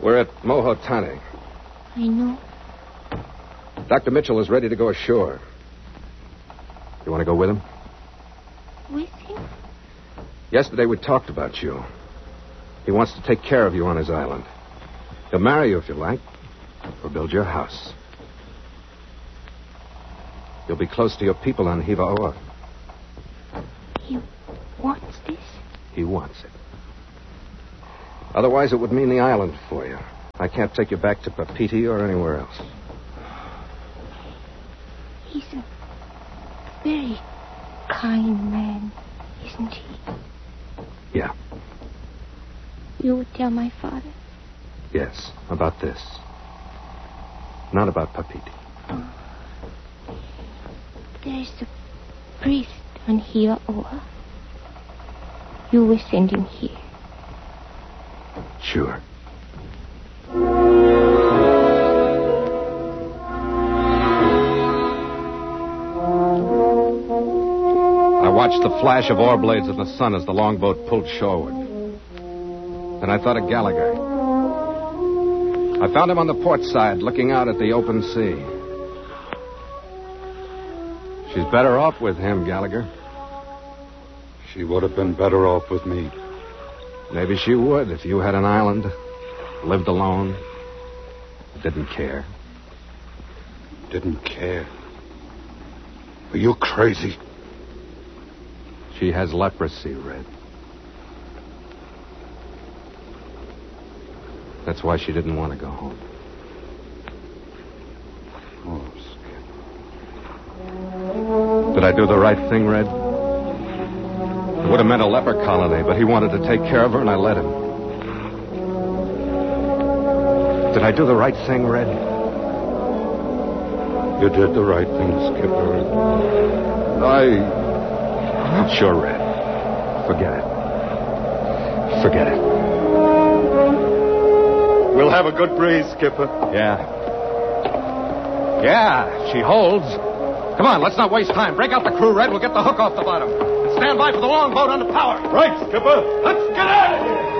We're at Mohotane. I know. Dr. Mitchell is ready to go ashore. You want to go with him? With him? Yesterday we talked about you. He wants to take care of you on his island. He'll marry you if you like, or build your house. You'll be close to your people on Hiva-Oa. He wants this? He wants it. Otherwise, it would mean the island for you. I can't take you back to Papeete or anywhere else. He's a very kind man, isn't he? Yeah. You would tell my father? Yes, about this. Not about Papeete. There's a priest on Hiva-Oa. You will send him here. Sure. I watched the flash of oar blades in the sun as the longboat pulled shoreward. Then I thought of Gallagher. I found him on the port side, looking out at the open sea. She's better off with him, Gallagher. She would have been better off with me. Maybe she would if you had an island, lived alone, didn't care. Didn't care? Are you crazy? She has leprosy, Red. That's why she didn't want to go home. Oh, Skip. Did I do the right thing, Red? It would have meant a leper colony, but he wanted to take care of her, and I let him. Did I do the right thing, Red? You did the right thing, Skipper. Sure, Red. Forget it. Forget it. We'll have a good breeze, Skipper. Yeah. Yeah, she holds. Come on, let's not waste time. Break out the crew, Red. We'll get the hook off the bottom. And stand by for the longboat under power. Right, Skipper. Let's get out of here.